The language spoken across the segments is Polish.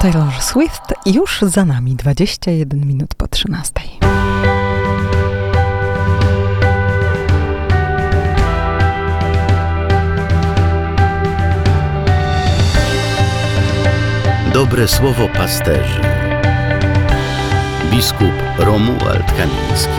Taylor Swift już za nami, 21 minut po 13. Dobre słowo pasterzy. Biskup Romuald Kamiński.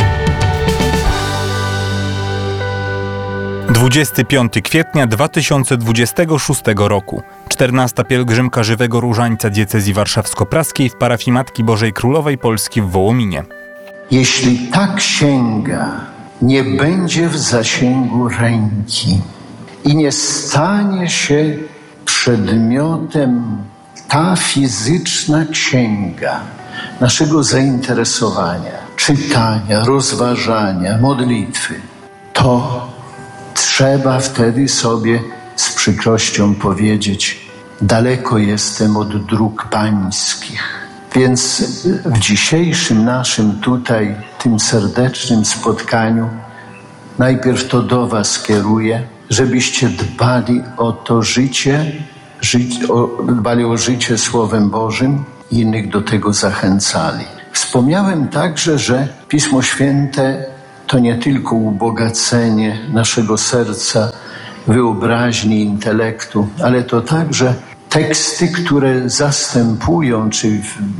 25 kwietnia 2026 roku. 14. pielgrzymka Żywego Różańca diecezji warszawsko-praskiej w parafii Matki Bożej Królowej Polski w Wołominie. Jeśli ta księga nie będzie w zasięgu ręki i nie stanie się przedmiotem ta fizyczna księga naszego zainteresowania, czytania, rozważania, modlitwy, to trzeba wtedy sobie z przykrością powiedzieć: daleko jestem od dróg pańskich. Więc w dzisiejszym naszym tutaj, tym serdecznym spotkaniu, najpierw to do was kieruję, żebyście dbali o to życie, dbali o życie Słowem Bożym i innych do tego zachęcali. Wspomniałem także, że Pismo Święte to nie tylko ubogacenie naszego serca, wyobraźni, intelektu, ale to także teksty, które zastępują czy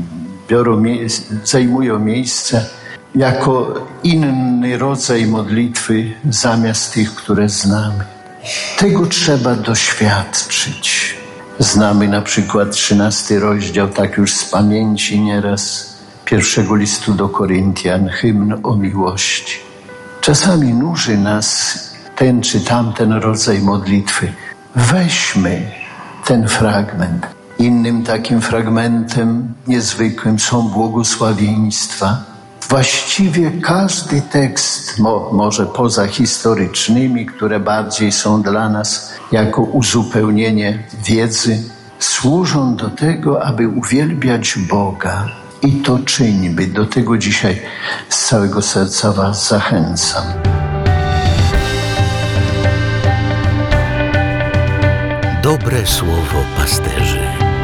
zajmują miejsce jako inny rodzaj modlitwy zamiast tych, które znamy. Tego trzeba doświadczyć. Znamy na przykład 13 rozdział, tak już z pamięci nieraz, pierwszego listu do Koryntian, hymn o miłości. Czasami nuży nas ten czy tamten rodzaj modlitwy. Weźmy ten fragment. Innym takim fragmentem niezwykłym są błogosławieństwa. Właściwie każdy tekst, może poza historycznymi, które bardziej są dla nas jako uzupełnienie wiedzy, służą do tego, aby uwielbiać Boga. I to czyńmy. Do tego dzisiaj z całego serca was zachęcam. Dobre słowo pasterzy.